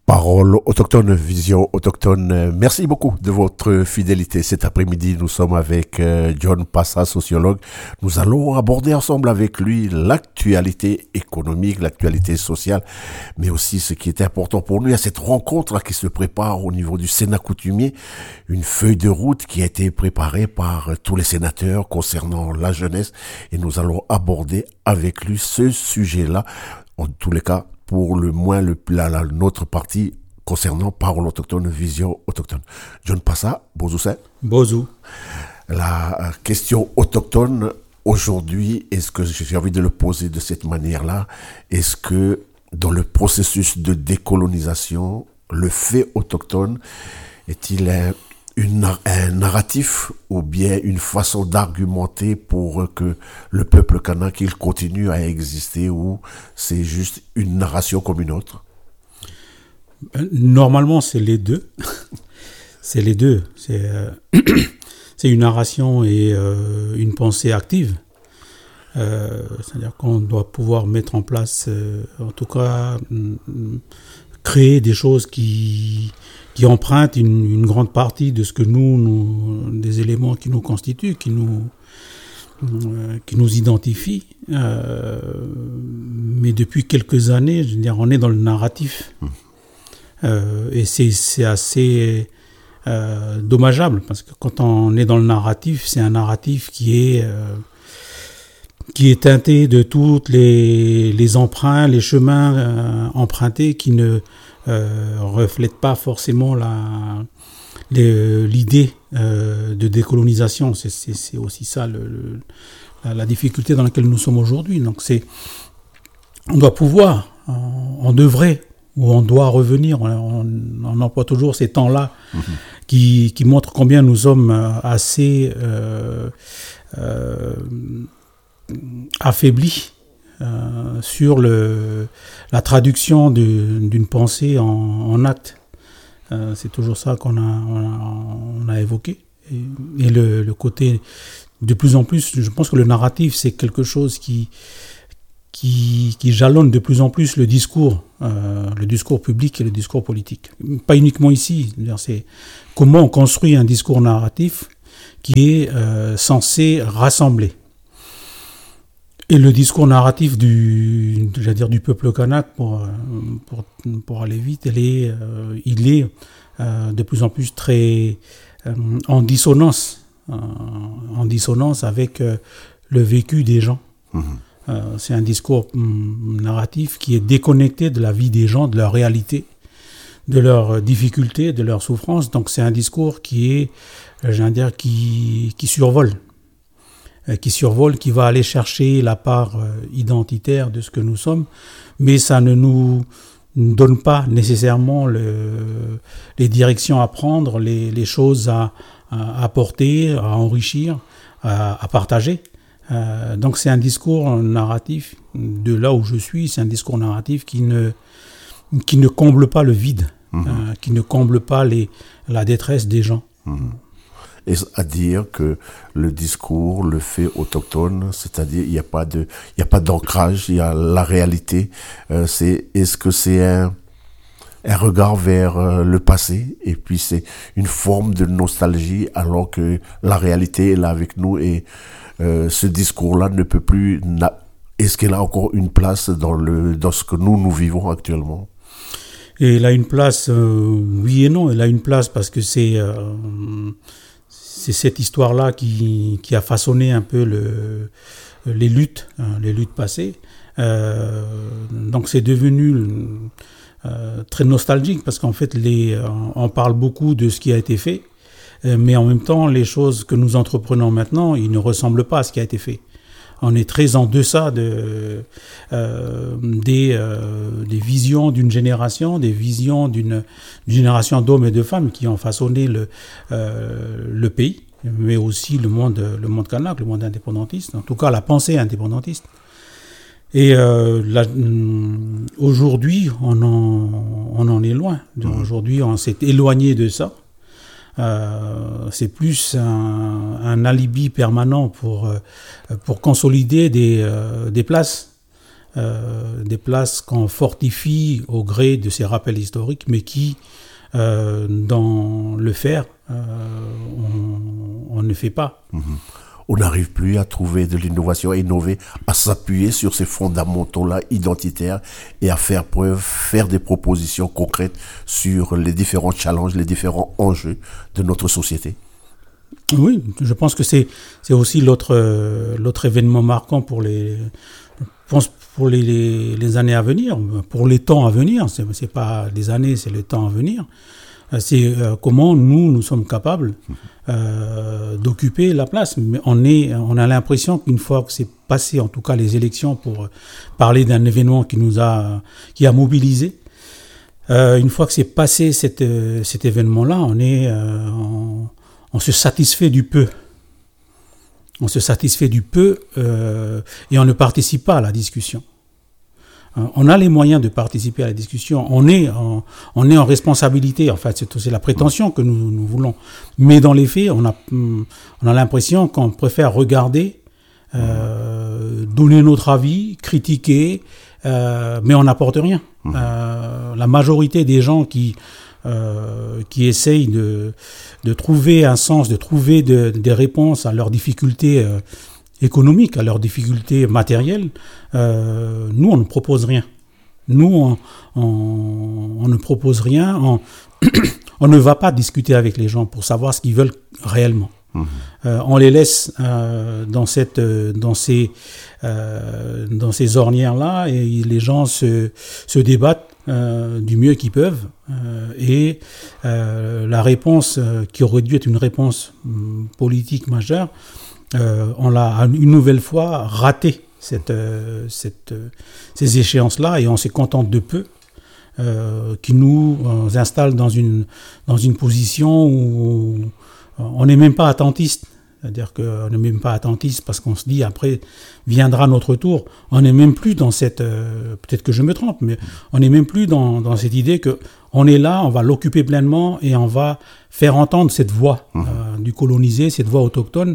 Parole autochtone, vision autochtone. Merci beaucoup de votre fidélité. Cet après-midi, nous sommes avec John Passa, sociologue. Nous allons aborder ensemble avec lui l'actualité économique, l'actualité sociale, mais aussi ce qui est important pour nous. Il y a cette rencontre qui se prépare au niveau du Sénat coutumier, une feuille de route qui a été préparée par tous les sénateurs concernant la jeunesse, et nous allons aborder avec lui ce sujet-là. En tous les cas, pour le moins notre partie concernant Parole autochtone, vision autochtone. John Passa, bonjour. Bonjour. La question autochtone aujourd'hui, est-ce que j'ai envie de le poser de cette manière-là, est-ce que dans le processus de décolonisation, le fait autochtone est-il un narratif ou bien une façon d'argumenter pour que le peuple kanak qu'il continue à exister, ou c'est juste une narration comme une autre? Normalement, c'est les deux. C'est les deux. C'est une narration et une pensée active. C'est-à-dire qu'on doit pouvoir mettre en place, en tout cas, créer des choses qui empruntent une grande partie de ce que des éléments qui nous constituent, qui nous identifient. Mais depuis quelques années, je veux dire, on est dans le narratif. Et c'est assez dommageable, parce que quand on est dans le narratif, c'est un narratif qui est teinté de toutes les emprunts, les chemins empruntés qui ne reflètent pas forcément l'idée de décolonisation. C'est aussi ça la difficulté dans laquelle nous sommes aujourd'hui. Donc on doit pouvoir, on devrait, ou on doit revenir, on emploie toujours ces temps-là qui montrent combien nous sommes assez affaiblis sur la traduction d'une pensée en acte. C'est toujours ça qu'on a évoqué. Et le côté, de plus en plus, je pense que le narratif, c'est quelque chose qui jalonne de plus en plus le discours public et le discours politique. Pas uniquement ici, c'est comment on construit un discours narratif qui est censé rassembler. Et le discours narratif du peuple kanak, pour aller vite, il est de plus en plus très en dissonance avec le vécu des gens. C'est un discours narratif qui est déconnecté de la vie des gens, de leur réalité, de leurs difficultés, de leurs souffrances. Donc c'est un discours qui survole. Qui va aller chercher la part identitaire de ce que nous sommes, mais ça ne nous donne pas nécessairement les directions à prendre, les choses à apporter, à enrichir, à partager. Donc c'est un discours narratif, de là où je suis, c'est un discours narratif qui ne comble pas le vide, qui ne comble pas la détresse des gens. Est-ce à dire que le discours, le fait autochtone, c'est-à-dire il n'y a pas d'ancrage, il y a la réalité. Est-ce que c'est un regard vers le passé, et puis c'est une forme de nostalgie, alors que la réalité est là avec nous, et ce discours-là ne peut plus. Est-ce qu'elle a encore une place dans ce que nous vivons actuellement? Et elle a une place, oui et non. Elle a une place parce que c'est cette histoire-là qui a façonné un peu les luttes passées. Donc c'est devenu très nostalgique, parce qu'en fait on parle beaucoup de ce qui a été fait, mais en même temps les choses que nous entreprenons maintenant, ils ne ressemblent pas à ce qui a été fait. On est très en deçà des visions d'une génération, des visions d'une génération d'hommes et de femmes qui ont façonné le pays, mais aussi le monde kanak, le monde indépendantiste, en tout cas la pensée indépendantiste. Et aujourd'hui, on en est loin. Aujourd'hui, on s'est éloigné de ça. C'est plus un alibi permanent pour consolider des places des places qu'on fortifie au gré de ces rappels historiques, mais qui, dans le faire, on ne fait pas. On n'arrive plus à trouver de l'innovation, à innover, à s'appuyer sur ces fondamentaux-là identitaires et à faire preuve, faire des propositions concrètes sur les différents challenges, les différents enjeux de notre société. Oui, je pense que c'est aussi l'autre événement marquant pour les années à venir, pour les temps à venir. C'est pas des années, c'est le temps à venir. C'est comment nous sommes capables d'occuper la place. Mais on a l'impression qu'une fois que c'est passé, en tout cas les élections, pour parler d'un événement qui a mobilisé, une fois que c'est passé cet événement-là, on se satisfait du peu. On se satisfait du peu et on ne participe pas à la discussion. On a les moyens de participer à la discussion. On est en responsabilité. En fait, c'est la prétention que nous voulons. Mais dans les faits, on a l'impression qu'on préfère regarder, donner notre avis, critiquer, mais on n'apporte rien. La majorité des gens qui essayent de trouver un sens, de trouver des réponses à leurs difficultés économiques, à leurs difficultés matérielles, nous, on ne propose rien. Nous, on ne propose rien. On ne va pas discuter avec les gens pour savoir ce qu'ils veulent réellement. On les laisse dans ces ornières-là et les gens se débattent du mieux qu'ils peuvent. Et la réponse qui aurait dû être une réponse politique majeure, on l'a une nouvelle fois raté ces échéances-là et on se contente de peu qui nous installe dans une position où on n'est même pas attentiste. C'est-à-dire qu'on n'est même pas attentiste parce qu'on se dit après viendra notre tour. On n'est même plus dans cette... peut-être que je me trompe, mais on n'est même plus dans cette idée qu'on est là, on va l'occuper pleinement et on va faire entendre cette voix du colonisé, cette voix autochtone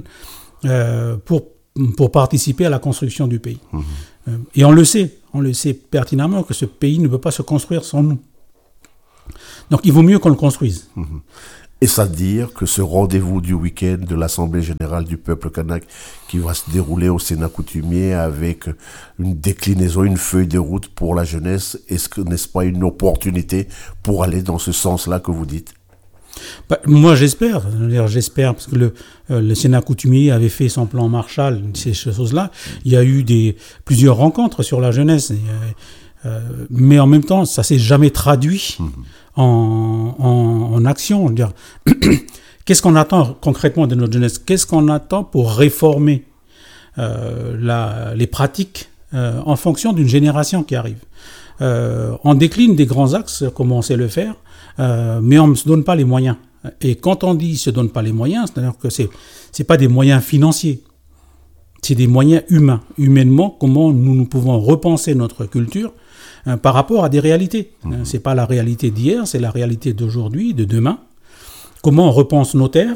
pour participer à la construction du pays. Et on le sait pertinemment que ce pays ne peut pas se construire sans nous. Donc il vaut mieux qu'on le construise. Est-ce à dire que ce rendez-vous du week-end de l'Assemblée générale du peuple kanak qui va se dérouler au Sénat coutumier avec une déclinaison, une feuille de route pour la jeunesse, n'est-ce pas une opportunité pour aller dans ce sens-là que vous dites ? Moi j'espère parce que le Sénat coutumier avait fait son plan Marshall, ces choses-là. Il y a eu plusieurs rencontres sur la jeunesse, mais en même temps ça s'est jamais traduit en action. Dire qu'est-ce qu'on attend concrètement de notre jeunesse? Qu'est-ce qu'on attend pour réformer les pratiques en fonction d'une génération qui arrive? On décline des grands axes comme on sait le faire, mais on ne se donne pas les moyens. Et quand on dit se donne pas les moyens, c'est-à-dire que c'est pas des moyens financiers, c'est des moyens humains. Humainement, comment nous pouvons repenser notre culture par rapport à des réalités. C'est pas la réalité d'hier, c'est la réalité d'aujourd'hui, de demain. Comment on repense nos terres,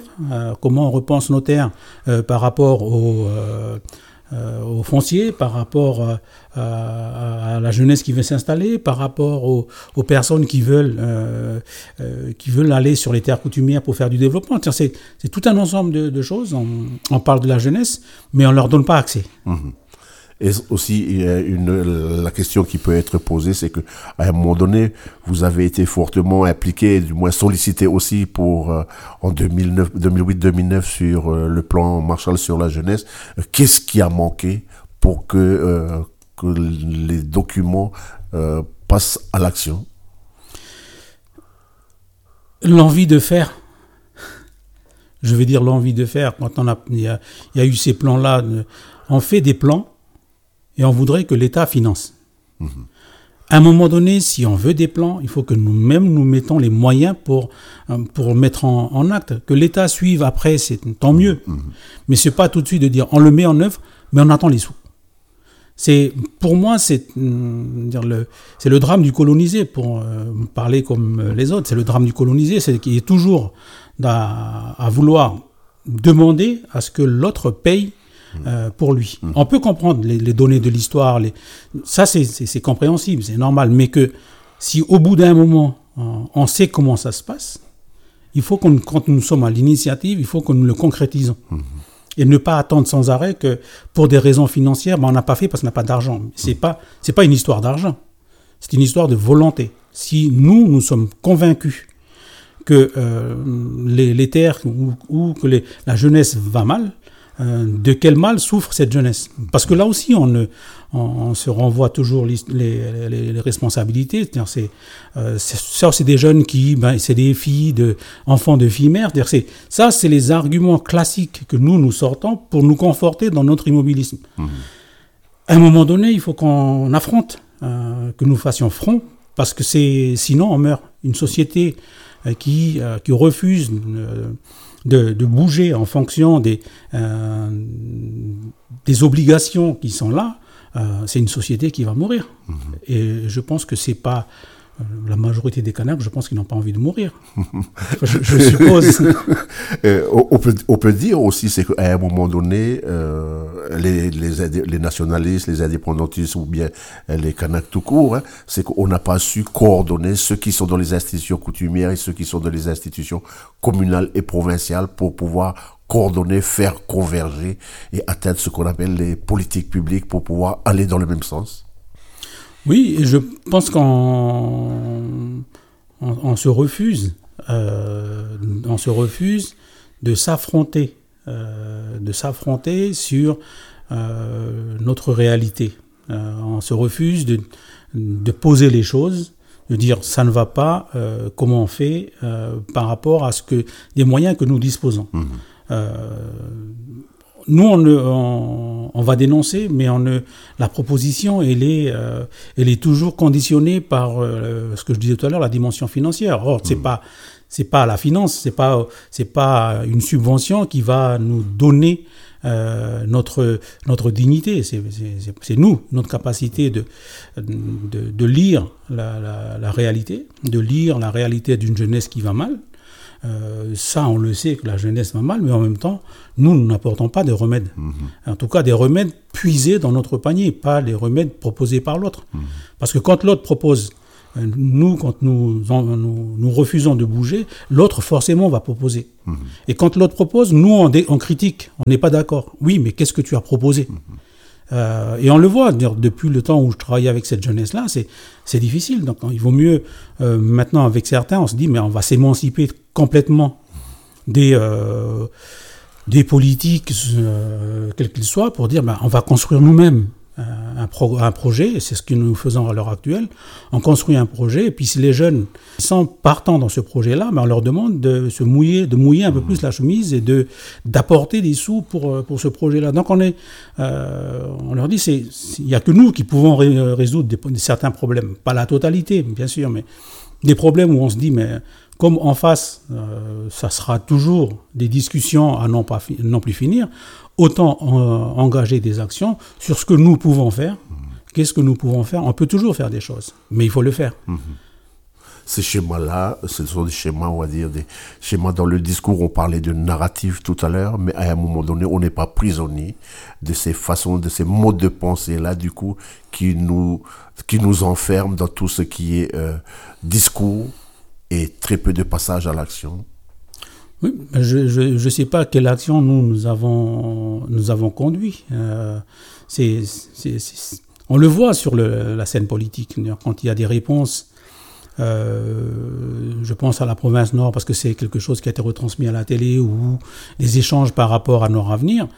par rapport au foncier, par rapport à la jeunesse qui veut s'installer, par rapport aux personnes qui veulent aller sur les terres coutumières pour faire du développement. C'est tout un ensemble de choses. On parle de la jeunesse, mais on ne leur donne pas accès. Et aussi, la question qui peut être posée, c'est que à un moment donné, vous avez été fortement impliqué, du moins sollicité aussi pour en 2008-2009 sur le plan Marshall sur la jeunesse. Qu'est-ce qui a manqué pour que les documents passent à l'action? L'envie de faire. Je veux dire l'envie de faire. Quand il y a eu ces plans-là, on fait des plans. Et on voudrait que l'État finance. À un moment donné, si on veut des plans, il faut que nous-mêmes nous mettons les moyens pour mettre en acte. Que l'État suive après, c'est tant mieux. Mais c'est pas tout de suite de dire on le met en œuvre, mais on attend les sous. Pour moi, c'est le drame du colonisé, pour parler comme les autres. C'est le drame du colonisé, c'est qu'il est toujours à vouloir demander à ce que l'autre paye pour lui. On peut comprendre les données de l'histoire, ça c'est compréhensible, c'est normal, mais que si au bout d'un moment, on sait comment ça se passe, il faut quand nous sommes à l'initiative, il faut que nous le concrétisons. Et ne pas attendre sans arrêt que pour des raisons financières, on n'a pas fait parce qu'on n'a pas d'argent. C'est pas une histoire d'argent, c'est une histoire de volonté. Si nous sommes convaincus que les terres ou que la jeunesse va mal, de quel mal souffre cette jeunesse? Parce que là aussi, on se renvoie toujours les responsabilités. C'est des jeunes c'est des filles, enfants de filles mères. C'est les arguments classiques que nous sortons pour nous conforter dans notre immobilisme. À un moment donné, il faut qu'on affronte, que nous fassions front, parce que sinon on meurt. Une société qui refuse de bouger en fonction des obligations qui sont là, c'est une société qui va mourir. Et je pense que c'est pas la majorité des Kanaks, je pense qu'ils n'ont pas envie de mourir. Je suppose. On peut dire aussi, c'est qu'à un moment donné, les nationalistes, les indépendantistes ou bien les Kanaks tout court, c'est qu'on n'a pas su coordonner ceux qui sont dans les institutions coutumières et ceux qui sont dans les institutions communales et provinciales pour pouvoir coordonner, faire converger et atteindre ce qu'on appelle les politiques publiques pour pouvoir aller dans le même sens. Oui, et je pense qu'on se refuse, de s'affronter sur notre réalité. On se refuse de poser les choses, de dire ça ne va pas, comment on fait par rapport à des moyens que nous disposons. Nous, on va dénoncer, mais la proposition, elle est toujours conditionnée par ce que je disais tout à l'heure, la dimension financière. Or, c'est pas la finance, c'est pas une subvention qui va nous donner notre dignité. C'est nous, notre capacité de lire la réalité, de lire la réalité d'une jeunesse qui va mal. Ça, on le sait que la jeunesse va mal, mais en même temps, nous n'apportons pas de remèdes. En tout cas, des remèdes puisés dans notre panier, pas les remèdes proposés par l'autre. Parce que quand l'autre propose, quand nous refusons de bouger, l'autre forcément va proposer. Et quand l'autre propose, nous, on critique, on n'est pas d'accord. Oui, mais qu'est-ce que tu as proposé ? Et on le voit, depuis le temps où je travaille avec cette jeunesse-là, c'est difficile. Donc il vaut mieux, maintenant avec certains, on se dit, mais on va s'émanciper complètement des politiques, quels qu'ils soient, pour dire, on va construire nous-mêmes un projet, et c'est ce que nous faisons à l'heure actuelle. On construit un projet, et puis si les jeunes sont partants dans ce projet-là, on leur demande de mouiller un peu plus la chemise et d'apporter des sous pour ce projet-là. Donc on leur dit, il n'y a que nous qui pouvons résoudre certains problèmes, pas la totalité, bien sûr, mais des problèmes où on se dit, mais comme en face, ça sera toujours des discussions à non plus finir, autant engager des actions sur ce que nous pouvons faire. Qu'est-ce que nous pouvons faire ? On peut toujours faire des choses, mais il faut le faire. Ces schémas-là, ce sont des schémas, on va dire, des schémas dans le discours. On parlait de narrative tout à l'heure, mais à un moment donné, on n'est pas prisonnier de ces façons, de ces modes de pensée-là, du coup, qui nous enferment dans tout ce qui est discours et très peu de passage à l'action. Oui, je sais pas quelle action nous avons conduit. On le voit sur la scène politique. Quand il y a des réponses, je pense à la province Nord parce que c'est quelque chose qui a été retransmis à la télé ou des échanges par rapport à Nord Avenir.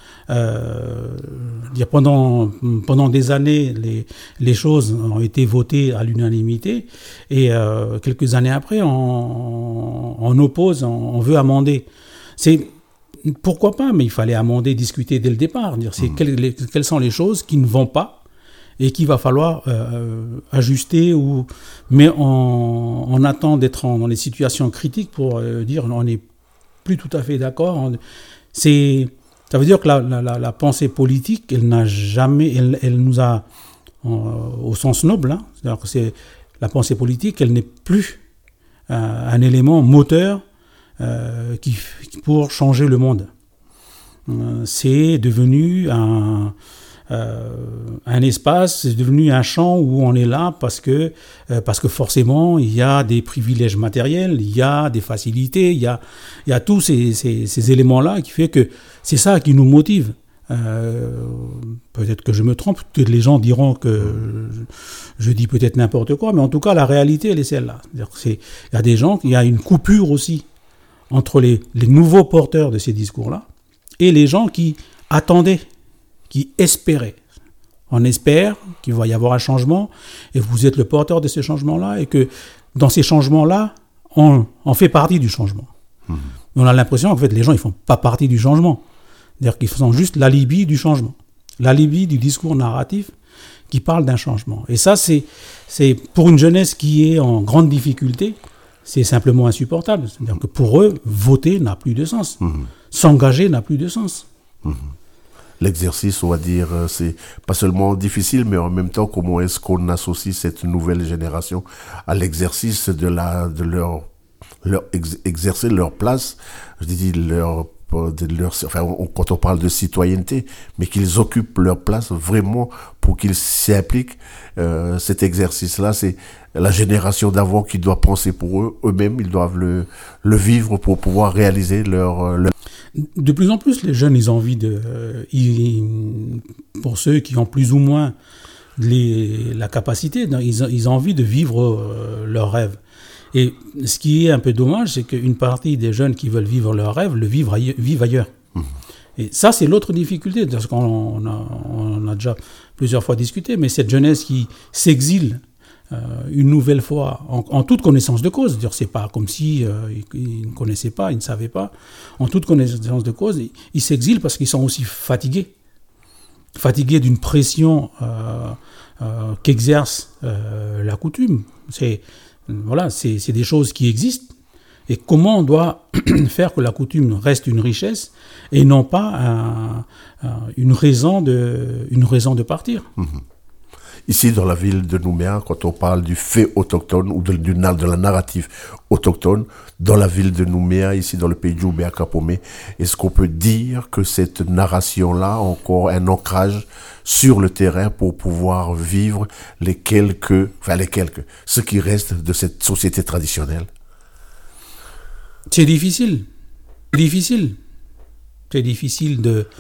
Pendant des années, les choses ont été votées à l'unanimité et quelques années après, on oppose, on veut amender. Pourquoi pas, mais il fallait amender, discuter dès le départ, dire quelles sont les choses qui ne vont pas et qu'il va falloir ajuster. Mais on attend d'être dans des situations critiques pour dire on n'est plus tout à fait d'accord. Ça veut dire que la pensée politique, elle n'a jamais, elle nous a, au sens noble, c'est-à-dire que la pensée politique, elle n'est plus un élément moteur pour changer le monde. c'est devenu un espace, c'est devenu un champ où on est là parce que forcément il y a des privilèges matériels, il y a des facilités, il y a tous ces éléments-là qui fait que c'est ça qui nous motive. Peut-être que je me trompe, peut-être les gens diront que je dis peut-être n'importe quoi, mais en tout cas la réalité elle est celle-là. Il y a des gens, il y a une coupure aussi entre les nouveaux porteurs de ces discours-là et les gens qui attendaient, qui espéraient. On espère qu'il va y avoir un changement et vous êtes le porteur de ces changements-là et que dans ces changements-là, on fait partie du changement. On a l'impression qu'en fait les gens ils font pas partie du changement. C'est-à-dire qu'ils sont juste l'alibi du changement, l'alibi du discours narratif qui parle d'un changement. Et ça, c'est pour une jeunesse qui est en grande difficulté, c'est simplement insupportable. C'est-à-dire que pour eux, voter n'a plus de sens. S'engager n'a plus de sens. L'exercice, on va dire, c'est pas seulement difficile, mais en même temps, comment est-ce qu'on associe cette nouvelle génération à l'exercice de leur exercer leur place, je dis quand on parle de citoyenneté, mais qu'ils occupent leur place vraiment pour qu'ils s'impliquent. Cet exercice-là, c'est la génération d'avant qui doit penser pour eux-mêmes, ils doivent le vivre pour pouvoir réaliser leur... De plus en plus, les jeunes, ils ont envie pour ceux qui ont plus ou moins la capacité, ils ont envie de vivre leurs rêves. Et ce qui est un peu dommage, c'est qu'une partie des jeunes qui veulent vivre leurs rêves vivent ailleurs. Et ça, c'est l'autre difficulté, parce qu'on a déjà plusieurs fois discuté, mais cette jeunesse qui s'exile une nouvelle fois en toute connaissance de cause, c'est pas comme si ils ne connaissaient pas, ils ne savaient pas, en toute connaissance de cause, ils s'exilent parce qu'ils sont aussi fatigués d'une pression qu'exerce la coutume. C'est des choses qui existent. Et comment on doit faire que la coutume reste une richesse et non pas une raison de partir. Ici, dans la ville de Nouméa, quand on parle du fait autochtone ou de la narrative autochtone, dans la ville de Nouméa, ici dans le pays de Djoubéa-Kapomé, est-ce qu'on peut dire que cette narration-là a encore un ancrage sur le terrain pour pouvoir vivre ce qui reste de cette société traditionnelle? C'est difficile. C'est difficile de